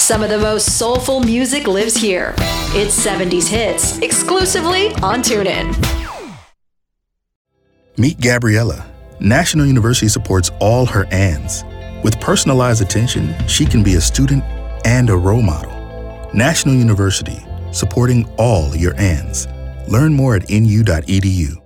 Some of the most soulful music lives here. It's 70s Hits, exclusively on TuneIn. Meet Gabriella. National University supports all her ANDs. With personalized attention, she can be a student and a role model. National University, supporting all your ANDs. Learn more at nu.edu.